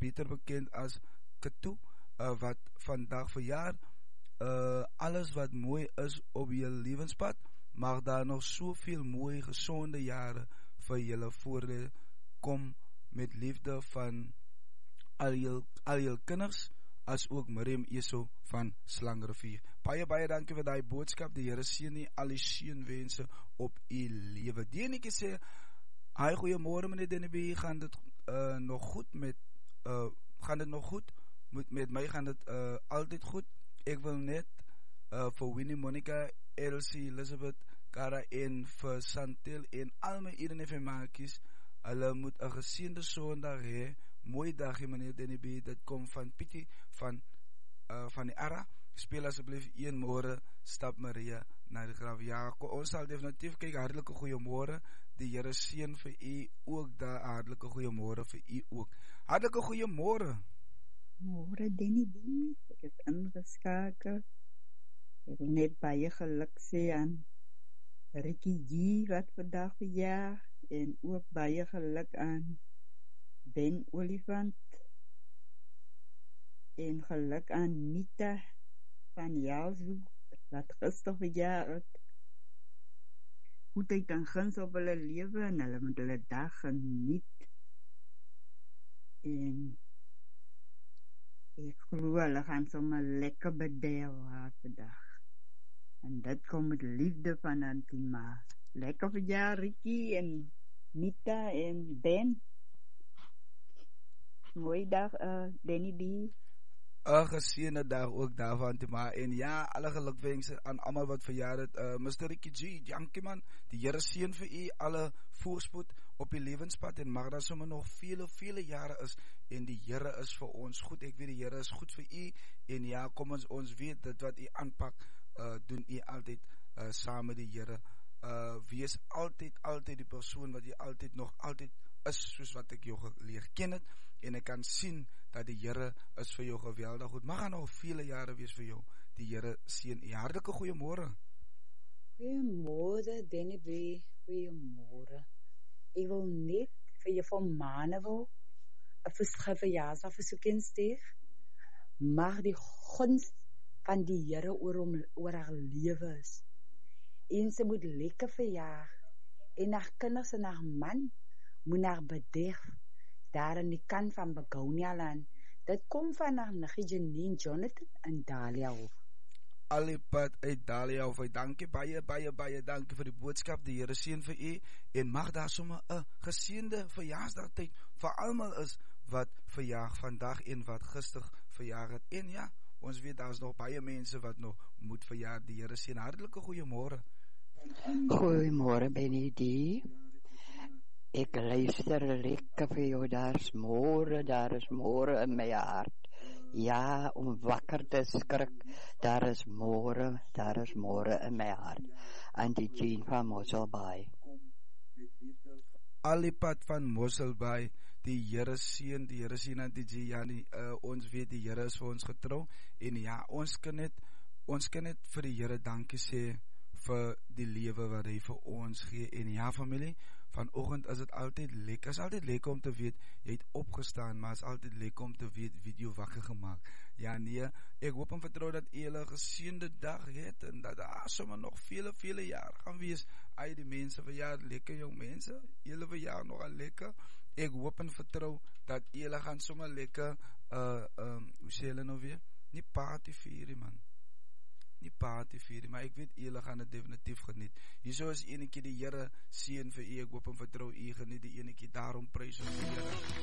beter bekend as Ketu, wat vandag verjaar. Alles wat mooi is op je levenspad, mag daar nog zoveel mooie, gezonde jaren vir julle voorlê. Kom met liefde van al jul kinders, as ook Miriam Eso van Slangrivier. Baie dankie vir die boodskap. Die Here seën nie al die seënwense op u lewe. Dienetjie sê, hi, goeiemôre meneer Deneby, gaan dit nog goed met gaan dit nog goed? Met my gaan dit altyd goed. Ek wil net vir Winnie, Monica, Elsie, Elizabeth, Cara en vir Santel en al my Eden FM maatjies, hulle moet 'n geseënde Sondag hê. Mooi dagie meneer Deneby. Dit kom van Pietie van die Ara. Speel asseblief een môre stap Maria na die graf. Ja, ons sal definitief kyk. Hartlike goeiemôre. Die Here seën vir u ook daar. Hartlike goeiemôre vir u ook. Hartlike goeiemôre. Môre Deneby. Ek het ingeskakel. Ek wil net baie geluk sê aan Ricky G wat vandag verjaar, en ook baie geluk aan Ben Olifant, en geluk aan Nita van Jalshoek wat gister verjaar het. Goedheid en guns op hulle lewe, en hulle moet hulle dag geniet. En ek glo hulle gaan sommer lekker bedel vandag. En dit kom met liefde van Antima. Lekker verjaar Ricky en Nita en Ben. Mooi dag, Deneby. 'n geseënde dag ook daarvan, Antima. En ja, alle gelukwense aan almal wat verjaar het. Mr. Ricky G, dankie man. Die Here seën vir u alle voorspoed op die lewenspad, en mag daar sommer nog vele jare is, en die Here is vir ons goed. Ek weet die Here is goed vir u, en ja, kom ons weet dit wat u aanpak, doen u altyd saam met die Here. Wees altyd die persoon wat jy altyd is, soos wat ek jou geleer ken het, en ek kan sien dat die Here is vir jou geweldig goed. Mag nog vele jare wees vir jou. Die Here seën u. Hartlike goeiemôre. Goeiemôre Deneby, goeiemôre. Ek wil net vir juffrou Manuel 'n verjaarsdagversoek instuur. Mag die guns van die Here oor haar lewe is. En sy moet lekker verjaar. En haar kinders en haar man moet haar bedeg daar aan die kant van Begonia land. Dit kom van haar niggie Janine Jonathan en Dalia Hof. Alipad uit Dalia Hof. Dankie, baie dankie vir die boodskap. Die Here seën vir u, en mag daar sommer 'n geseënde verjaarsdagtyd vir almal is wat verjaar vandag en wat gister verjaar het. En ja, ons weet daar's nog baie mense wat nog moet verjaar. Die Here seën. Hartlike goeiemôre. Goeiemôre Benny. Ek luister lekker vir jou. Daar is môre in my hart. Ja, om wakker te skrik. Daar is môre in my hart. En die Jean van Mosselbaai. Alipad van Mosselbaai. Die Here seën aan die Jean. Ons weet die Here is vir ons getrou, en ja, ons kan net vir die Here dankie sê vir die lewe wat hy vir ons gee. En ja, familie, vanoggend is dit altyd lekker om te weet jy het opgestaan, maar is altyd lekker om te weet wie jou wakker gemaak. Ja nee, ek hoop en vertrou dat jy 'n geseënde dag het, en dat daar sommer nog vele jaar gaan wees. Ai, die mense verjaar lekker, jong mense, julle verjaar nogal lekker. Ek hoop en vertrou dat julle gaan sommer lekker hoe sê julle nou weer, nie party vier man, maar ek weet julle gaan dit definitief geniet. Hierso is enetjie, die Here seën vir u. Ek hoop en vertrou u geniet die enetjie. Daarom prys ons die Here.